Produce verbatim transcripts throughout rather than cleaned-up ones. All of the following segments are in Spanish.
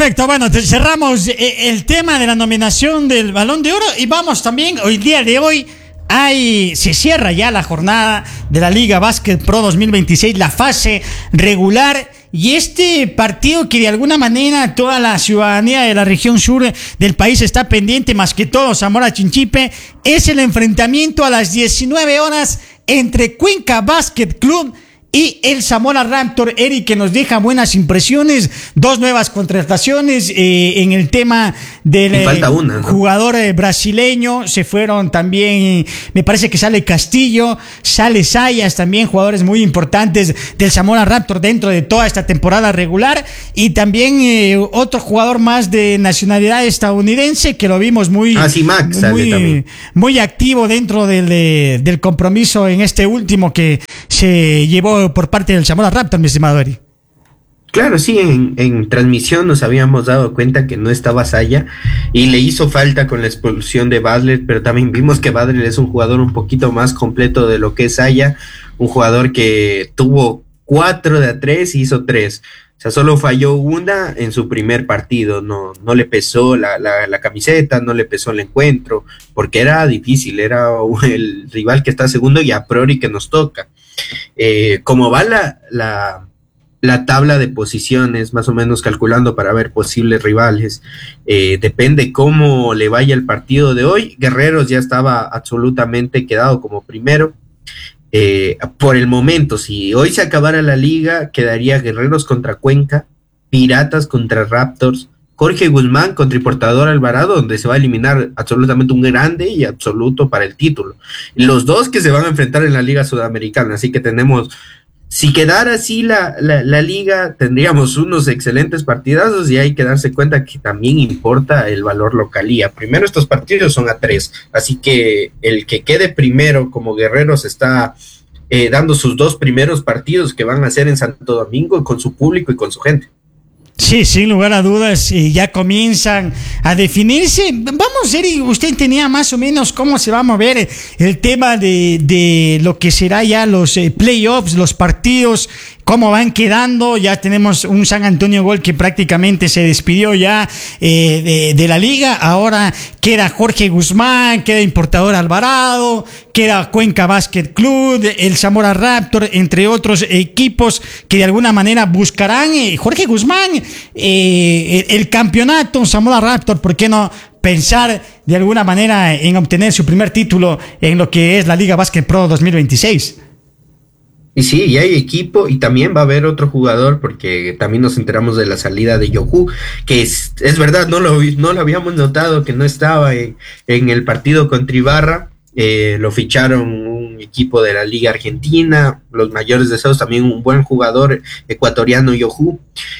Perfecto, bueno, cerramos el tema de la nominación del Balón de Oro y vamos también, hoy día de hoy, hay, se cierra ya la jornada de la Liga Básquet Pro dos mil veintiséis, la fase regular. Y este partido que de alguna manera toda la ciudadanía de la región sur del país está pendiente, más que todo Zamora Chinchipe, es el enfrentamiento a las diecinueve horas entre Cuenca Basket Club y el Zamora Raptor. Eric, que nos deja buenas impresiones, dos nuevas contrataciones eh, en el tema del eh, una, ¿no? jugador eh, brasileño. Se fueron también, eh, me parece que sale Castillo, sale Sayas, también jugadores muy importantes del Zamora Raptor dentro de toda esta temporada regular, y también eh, otro jugador más de nacionalidad estadounidense que lo vimos muy, ah, sí, Max, muy, muy activo dentro del, de, del compromiso en este último que se llevó por parte del Zamora Raptor, mi estimado Eri. Claro, sí, en, en transmisión nos habíamos dado cuenta que no estaba Saya y le hizo falta con la expulsión de Badler, pero también vimos que Badler es un jugador un poquito más completo de lo que es Saya, un jugador que tuvo cuatro de a tres y hizo tres. O sea, solo falló una en su primer partido, no, no le pesó la, la, la camiseta, no le pesó el encuentro, porque era difícil, era el rival que está segundo y a priori que nos toca. Eh, como va la, la, la tabla de posiciones, más o menos calculando para ver posibles rivales, eh, depende cómo le vaya el partido de hoy. Guerreros ya estaba absolutamente quedado como primero. Eh, por el momento, si hoy se acabara la liga, quedaría Guerreros contra Cuenca, Piratas contra Raptors, Jorge Guzmán contra Importador Alvarado, donde se va a eliminar absolutamente un grande y absoluto para el título. Los dos que se van a enfrentar en la Liga Sudamericana, así que tenemos, si quedara así la, la, la liga, tendríamos unos excelentes partidazos, y hay que darse cuenta que también importa el valor localía. Primero, estos partidos son a tres, así que el que quede primero como Guerreros está eh, dando sus dos primeros partidos que van a ser en Santo Domingo con su público y con su gente. Sí, sin lugar a dudas, eh, ya comienzan a definirse. Vamos, Eric, usted tenía más o menos cómo se va a mover el tema de, de lo que será ya los eh, playoffs, los partidos, cómo van quedando. Ya tenemos un San Antonio Gol que prácticamente se despidió ya eh, de, de la liga. Ahora queda Jorge Guzmán, queda Importador Alvarado, queda Cuenca Basket Club, el Zamora Raptor, entre otros equipos que de alguna manera buscarán, eh, Jorge Guzmán, eh, el, el campeonato. Zamora Raptor, ¿por qué no pensar de alguna manera en obtener su primer título en lo que es la Liga Básquet Pro dos mil veintiséis? Y sí, y hay equipo, y también va a haber otro jugador, porque también nos enteramos de la salida de Yohu, que es, es verdad, no lo, no lo habíamos notado, que no estaba en, en el partido contra Ibarra. Eh, lo ficharon un equipo de la Liga Argentina, los mayores deseos, también un buen jugador ecuatoriano, Yohu.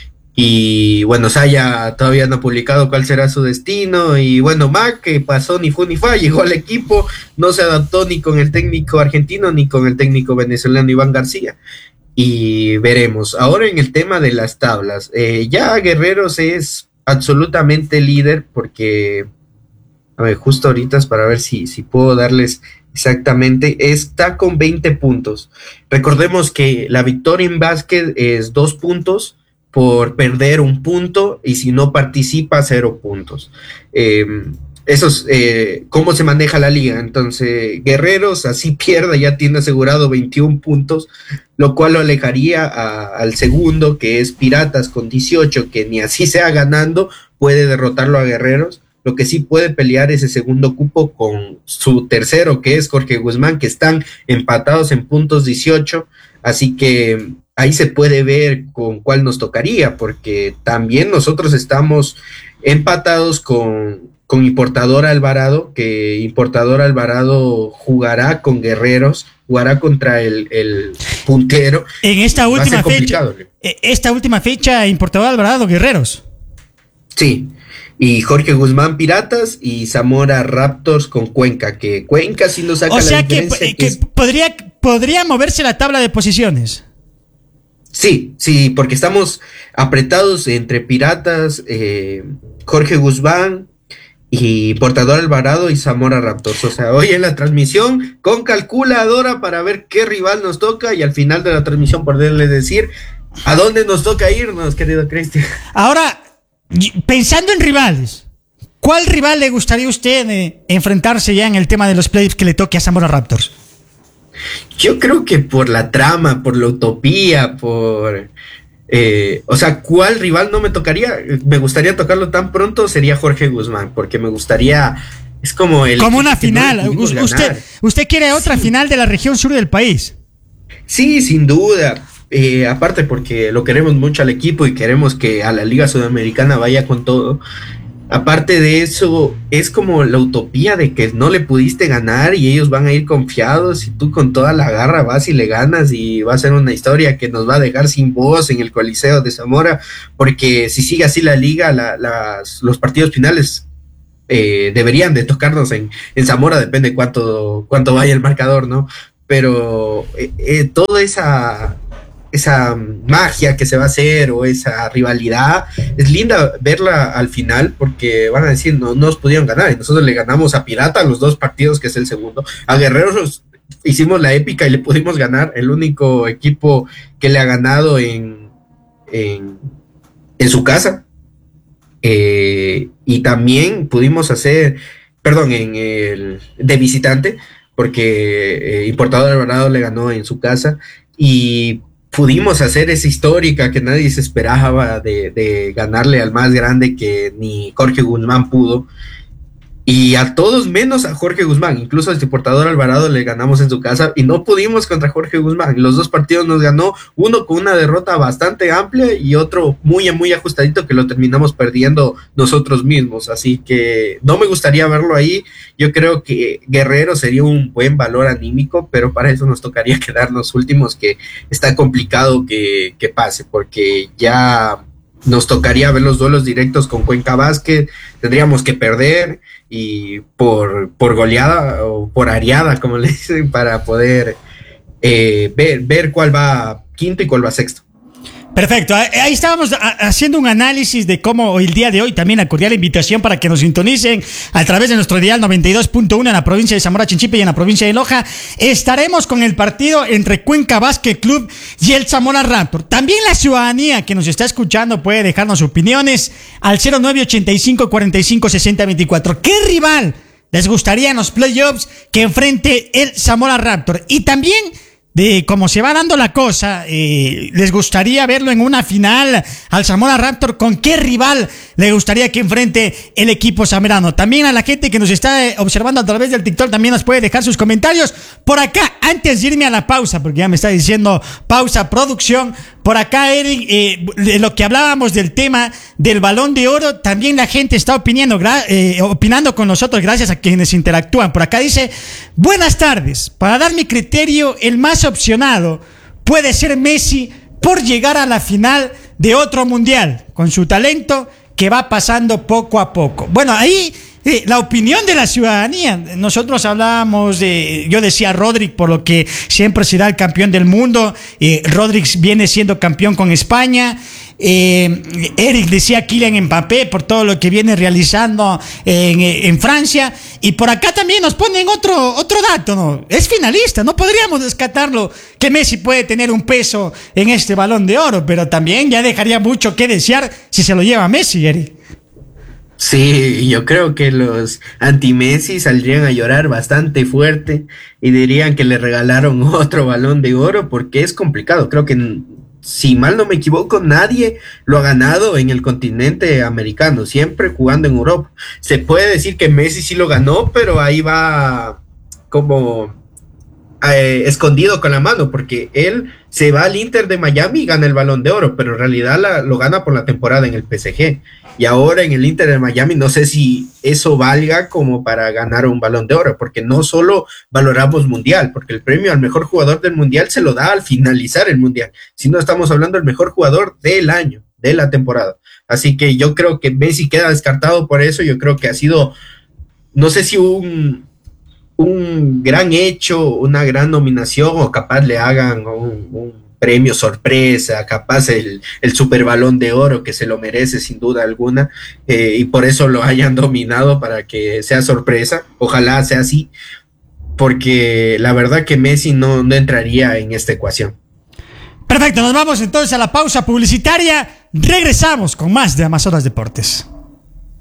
Y bueno, Saya todavía no ha publicado cuál será su destino, y bueno, Mac, que pasó ni fu ni fa, llegó al equipo, no se adaptó ni con el técnico argentino ni con el técnico venezolano Iván García, y veremos. Ahora en el tema de las tablas, eh, ya Guerreros es absolutamente líder, porque a ver, justo ahorita es para ver si, si puedo darles exactamente, está con veinte puntos. Recordemos que la victoria en básquet es dos puntos por perder un punto, y si no participa, cero puntos. Eh, eso es eh, cómo se maneja la liga. Entonces, Guerreros, así pierda, ya tiene asegurado veintiún puntos, lo cual lo alejaría a, al segundo, que es Piratas, con dieciocho, que ni así sea ganando puede derrotarlo a Guerreros. Lo que sí puede pelear ese segundo cupo con su tercero, que es Jorge Guzmán, que están empatados en puntos dieciocho, así que ahí se puede ver con cuál nos tocaría, porque también nosotros estamos empatados con, con Importador Alvarado, que Importador Alvarado jugará con Guerreros, jugará contra el, el puntero. En esta última fecha, esta última fecha, Importador Alvarado, Guerreros. Sí, y Jorge Guzmán, Piratas, y Zamora Raptors con Cuenca, que Cuenca sí nos saca o sea la diferencia. Que, que, que es... podría, podría moverse la tabla de posiciones. Sí, sí, porque estamos apretados entre Piratas, eh, Jorge Guzmán y Portador Alvarado y Zamora Raptors. O sea, hoy en la transmisión con calculadora para ver qué rival nos toca, y al final de la transmisión poderle decir a dónde nos toca irnos, querido Cristian. Ahora, pensando en rivales, ¿cuál rival le gustaría a usted eh, enfrentarse ya en el tema de los playoffs que le toque a Zamora Raptors? Yo creo que por la trama, por la utopía, por... Eh, o sea, ¿cuál rival no me tocaría? Me gustaría tocarlo tan pronto, sería Jorge Guzmán, porque me gustaría... Es como el... Como una final. No usted, usted quiere otra sí. final de la región sur del país. Sí, sin duda. Eh, aparte porque lo queremos mucho al equipo y queremos que a la Liga Sudamericana vaya con todo. Aparte de eso, es como la utopía de que no le pudiste ganar y ellos van a ir confiados y tú con toda la garra vas y le ganas y va a ser una historia que nos va a dejar sin voz en el Coliseo de Zamora, porque si sigue así la liga, la, las, los partidos finales eh, deberían de tocarnos en, en Zamora, depende cuánto, cuánto vaya el marcador, ¿no? Pero eh, eh, toda esa... esa magia que se va a hacer o esa rivalidad, es linda verla al final porque van a decir, no nos pudieron ganar y nosotros le ganamos a Pirata los dos partidos que es el segundo, a Guerreros hicimos la épica y le pudimos ganar, el único equipo que le ha ganado en en, en su casa, eh, y también pudimos hacer, perdón, en el de visitante porque eh, Importador Alvarado le ganó en su casa y pudimos hacer esa histórica que nadie se esperaba de, de ganarle al más grande que ni Jorge Guzmán pudo, y a todos menos a Jorge Guzmán, incluso al Importador Alvarado le ganamos en su casa y no pudimos contra Jorge Guzmán, los dos partidos nos ganó, uno con una derrota bastante amplia y otro muy muy ajustadito que lo terminamos perdiendo nosotros mismos, así que no me gustaría verlo ahí. Yo creo que Guerrero sería un buen valor anímico, pero para eso nos tocaría quedarnos últimos, que está complicado que, que pase, porque ya nos tocaría ver los duelos directos con Cuenca Basket, tendríamos que perder y por, por goleada o por areada, como le dicen, para poder eh, ver, ver cuál va quinto y cuál va sexto. Perfecto, ahí estábamos haciendo un análisis de cómo el día de hoy, también la cordial invitación para que nos sintonicen a través de nuestro dial noventa y dos punto uno en la provincia de Zamora Chinchipe y en la provincia de Loja. Estaremos con el partido entre Cuenca Basket Club y el Zamora Raptor. También la ciudadanía que nos está escuchando puede dejarnos opiniones al cero nueve ochenta y cinco cuarenta y cinco sesenta veinticuatro. ¿Qué rival les gustaría en los playoffs que enfrente el Zamora Raptor? Y también, de cómo se va dando la cosa, eh, ¿les gustaría verlo en una final al Zamora Raptor? ¿Con qué rival le gustaría que enfrente el equipo zamerano? También a la gente que nos está observando a través del TikTok también nos puede dejar sus comentarios. Por acá, antes de irme a la pausa, porque ya me está diciendo pausa producción, por acá, Eric, eh, de lo que hablábamos del tema del Balón de Oro, también la gente está opinando, gra- eh, opinando con nosotros gracias a quienes interactúan. Por acá dice, buenas tardes, para dar mi criterio, el más opcionado puede ser Messi por llegar a la final de otro mundial, con su talento que va pasando poco a poco. Bueno, ahí eh, la opinión de la ciudadanía. Nosotros hablábamos de, yo decía Rodrick, por lo que siempre será el campeón del mundo. Eh, Rodrick viene siendo campeón con España. Eh, Eric decía Kylian Mbappé por todo lo que viene realizando en, en Francia, y por acá también nos ponen otro, otro dato, ¿no? Es finalista, no podríamos descartarlo que Messi puede tener un peso en este Balón de Oro, pero también ya dejaría mucho que desear si se lo lleva Messi, Eric. Sí, yo creo que los anti-Messi saldrían a llorar bastante fuerte y dirían que le regalaron otro Balón de Oro, porque es complicado. Creo que, si mal no me equivoco, nadie lo ha ganado en el continente americano, siempre jugando en Europa. Se puede decir que Messi sí lo ganó, pero ahí va como eh, escondido con la mano, porque él se va al Inter de Miami y gana el Balón de Oro, pero en realidad la, lo gana por la temporada en el P S G. Y ahora en el Inter de Miami no sé si eso valga como para ganar un Balón de Oro, porque no solo valoramos mundial, porque el premio al mejor jugador del mundial se lo da al finalizar el mundial, sino estamos hablando del mejor jugador del año, de la temporada. Así que yo creo que Messi queda descartado por eso. Yo creo que ha sido, no sé si un, un gran hecho, una gran nominación, o capaz le hagan un, un premio sorpresa, capaz el, el super Balón de Oro, que se lo merece sin duda alguna, eh, y por eso lo hayan dominado, para que sea sorpresa. Ojalá sea así, porque la verdad que Messi no, no entraría en esta ecuación. Perfecto, nos vamos entonces a la pausa publicitaria. Regresamos con más de Amazonas Deportes.